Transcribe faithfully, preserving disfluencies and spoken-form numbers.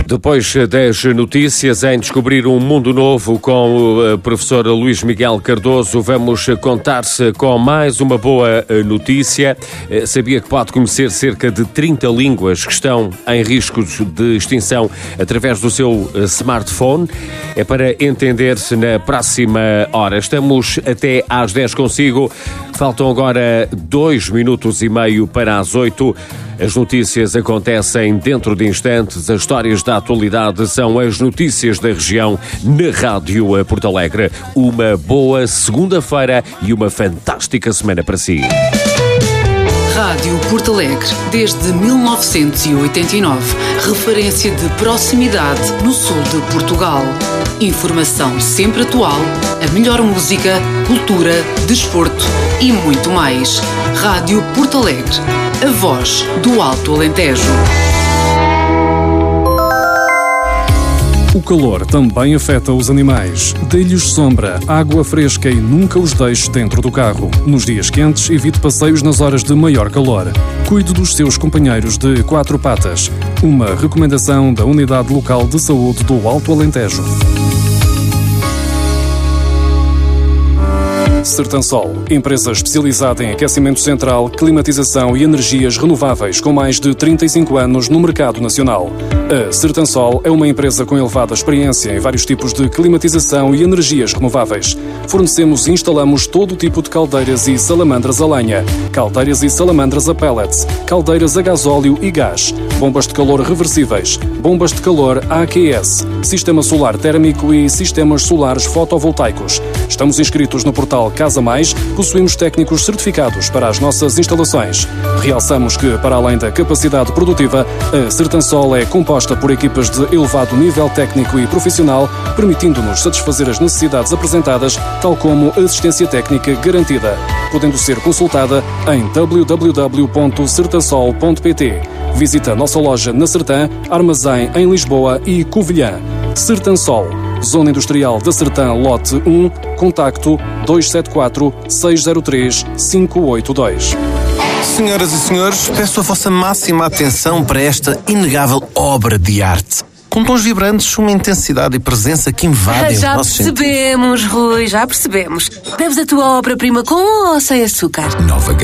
Depois das notícias, em Descobrir um Mundo Novo com o professor Luís Miguel Cardoso, vamos contar-se com mais uma boa notícia. Sabia que pode conhecer cerca de trinta línguas que estão em risco de extinção através do seu smartphone? É para entender-se na próxima hora. Estamos até às dez consigo. Faltam agora dois minutos e meio para as oito. As notícias acontecem dentro de instantes. As histórias da atualidade são as notícias da região na Rádio Porto Alegre. Uma boa segunda-feira e uma fantástica semana para si. Rádio Porto Alegre, desde mil novecentos e oitenta e nove, referência de proximidade no sul de Portugal. Informação sempre atual, a melhor música, cultura, desporto e muito mais. Rádio Porto Alegre, a voz do Alto Alentejo. O calor também afeta os animais. Dê-lhes sombra, água fresca e nunca os deixe dentro do carro. Nos dias quentes, evite passeios nas horas de maior calor. Cuide dos seus companheiros de quatro patas. Uma recomendação da Unidade Local de Saúde do Alto Alentejo. Sertansol, empresa especializada em aquecimento central, climatização e energias renováveis com mais de trinta e cinco anos no mercado nacional. A Sertansol é uma empresa com elevada experiência em vários tipos de climatização e energias renováveis. Fornecemos e instalamos todo o tipo de caldeiras e salamandras a lenha, caldeiras e salamandras a pellets, caldeiras a gasóleo e gás, bombas de calor reversíveis, bombas de calor A Q S, sistema solar térmico e sistemas solares fotovoltaicos. Estamos inscritos no portal Casa Mais, possuímos técnicos certificados para as nossas instalações. Realçamos que, para além da capacidade produtiva, a Sertansol é composta por equipas de elevado nível técnico e profissional, permitindo-nos satisfazer as necessidades apresentadas, tal como assistência técnica garantida, podendo ser consultada em w w w ponto sertansol ponto p t. Visita a nossa loja na Sertã, Armazém em Lisboa e Covilhã. Sertansol, Zona Industrial da Sertã, lote um, contacto dois sete quatro, seis zero três, cinco oito dois. Senhoras e senhores, peço a vossa máxima atenção para esta inegável obra de arte. Com tons vibrantes, uma intensidade e presença que invadem os Já nossos percebemos, sentidos. Rui, já percebemos. Bebes a tua obra-prima com ou sem açúcar? Nova